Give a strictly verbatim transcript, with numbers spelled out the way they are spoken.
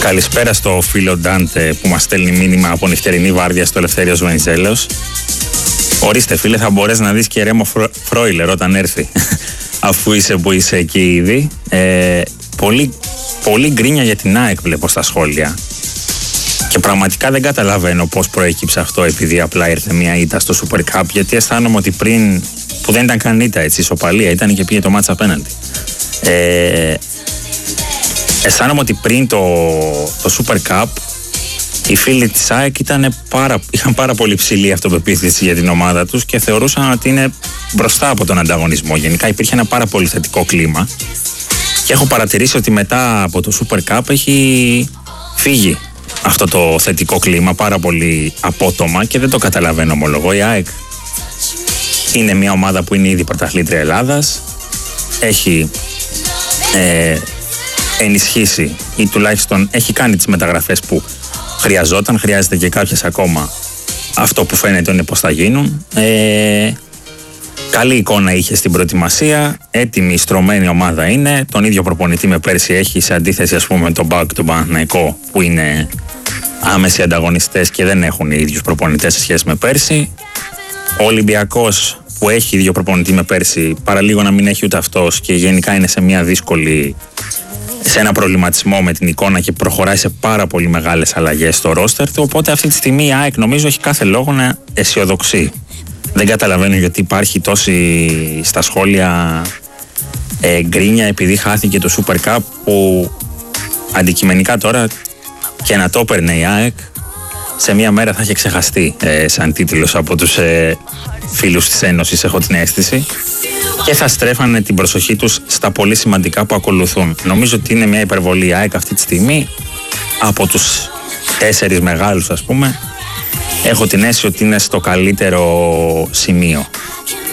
Καλησπέρα στο φίλο Ντάντε που μας στέλνει μήνυμα από νυχτερινή βάρδια στο Ελευθέριος Βενιζέλος. Ορίστε φίλε, θα μπορείς να δεις και Ρέμο Φρόιλερ όταν έρθει, αφού είσαι που είσαι εκεί ήδη. Ε, πολύ, πολύ γκρίνια για την ΑΕΚ βλέπω στα σχόλια. Και πραγματικά δεν καταλαβαίνω πώς προέκυψε αυτό, επειδή απλά ήρθε μια ήττα στο Super Cup. Γιατί αισθάνομαι ότι πριν, που δεν ήταν καν ήττα, έτσι, ισοπαλία ήταν και πήγε το μάτσα απέναντι. Ε, αισθάνομαι ότι πριν το, το Super Cup οι φίλοι της ΑΕΚ ήταν πάρα, είχαν πάρα πολύ ψηλή αυτοπεποίθηση για την ομάδα τους και θεωρούσαν ότι είναι μπροστά από τον ανταγωνισμό. Γενικά υπήρχε ένα πάρα πολύ θετικό κλίμα και έχω παρατηρήσει ότι μετά από το Super Cup έχει φύγει αυτό το θετικό κλίμα πάρα πολύ απότομα και δεν το καταλαβαίνω, ομολογώ. Η ΑΕΚ είναι μια ομάδα που είναι ήδη πρωταθλήτρια Ελλάδας, έχει ε, ενισχύσει ή τουλάχιστον έχει κάνει τις μεταγραφές που χρειαζόταν, χρειάζεται και κάποιες ακόμα. Αυτό που φαίνεται είναι πως θα γίνουν. Ε, καλή εικόνα είχε στην προετοιμασία, έτοιμη, στρωμένη ομάδα είναι. Τον ίδιο προπονητή με πέρσι έχει, σε αντίθεση ας πούμε με τον ΠΑΟΚ και τον Παναθηναϊκό που είναι άμεσοι ανταγωνιστές και δεν έχουν οι ίδιους προπονητές σε σχέση με πέρσι. Ο Ολυμπιακός που έχει ίδιο προπονητή με πέρσι, παραλίγο να μην έχει ούτε αυτός και γενικά είναι σε μια δύσκολη, σε ένα προβληματισμό με την εικόνα και προχωράει σε πάρα πολύ μεγάλες αλλαγές στο ρόστερ του. Οπότε αυτή τη στιγμή η ΑΕΚ νομίζω έχει κάθε λόγο να αισιοδοξεί. Δεν καταλαβαίνω γιατί υπάρχει τόση στα σχόλια ε, γκρίνια επειδή χάθηκε το Super Cup, που αντικειμενικά τώρα και να το έπαιρνε η ΑΕΚ σε μια μέρα θα είχε ξεχαστεί ε, σαν τίτλος από τους ε, φίλους της Ένωσης, έχω την αίσθηση, και θα στρέφανε την προσοχή τους στα πολύ σημαντικά που ακολουθούν. Νομίζω ότι είναι μια υπερβολή η ΑΕΚ αυτή τη στιγμή. Από τους τέσσερις μεγάλους ας πούμε, έχω την αίσθηση ότι είναι στο καλύτερο σημείο.